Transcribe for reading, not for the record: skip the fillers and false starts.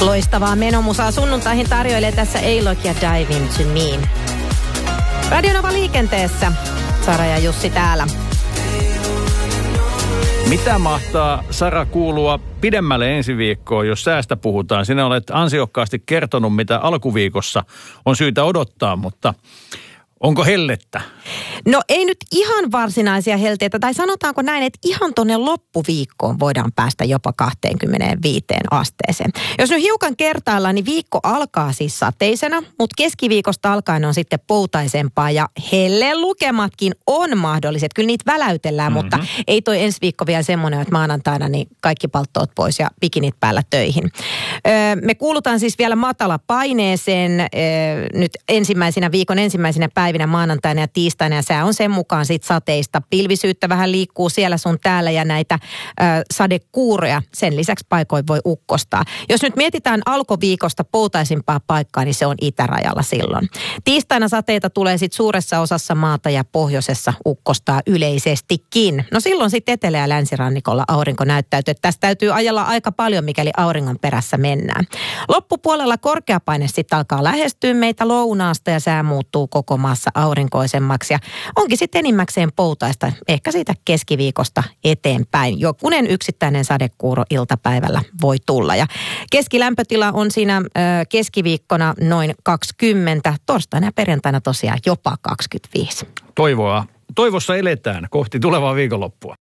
Loistavaa menomusaa sunnuntaihin tarjoilee tässä A-Lock ja Dive Into Me. Radionova liikenteessä. Sara ja Jussi täällä. Mitä mahtaa, Sara, kuulua pidemmälle ensi viikkoon, jos säästä puhutaan? Sinä olet ansiokkaasti kertonut, mitä alkuviikossa on syytä odottaa, mutta onko hellettä? No ei nyt ihan varsinaisia helteitä, tai sanotaanko näin, että ihan tuonne loppuviikkoon voidaan päästä jopa 25 asteeseen. Jos nyt hiukan kertaillaan, niin viikko alkaa siis sateisena, mutta keskiviikosta alkaen on sitten poutaisempaa ja helleen lukematkin on mahdolliset. Kyllä niitä väläytellään, mutta ei toi ensi viikko vielä semmoinen, että maanantaina niin kaikki palttoot pois ja bikinit päällä töihin. Me kuulutaan siis vielä matalapaineeseen nyt viikon ensimmäisenä päivinä maanantaina ja tiistaina, ja sää on sen mukaan sit sateista. Pilvisyyttä vähän liikkuu siellä sun täällä ja näitä sadekuuroja sen lisäksi paikoin voi ukkostaa. Jos nyt mietitään alkuviikosta poutaisimpaa paikkaa, niin se on itärajalla silloin. Tiistaina sateita tulee sit suuressa osassa maata ja pohjoisessa ukkostaa yleisestikin. No silloin sitten etelä- ja länsirannikolla aurinko näyttäytyy. Tästä täytyy ajella aika paljon, mikäli auringon perässä mennään. Loppupuolella korkeapaine sitten alkaa lähestyä meitä lounaasta ja sää muuttuu koko maassa aurinkoisemmaksi. Ja onkin sitten enimmäkseen poutaista, ehkä siitä keskiviikosta eteenpäin. Jokunen yksittäinen sadekuuro iltapäivällä voi tulla. Ja keskilämpötila on siinä keskiviikkona noin 20, torstaina ja perjantaina tosiaan jopa 25. Toivossa eletään kohti tulevaa viikonloppua.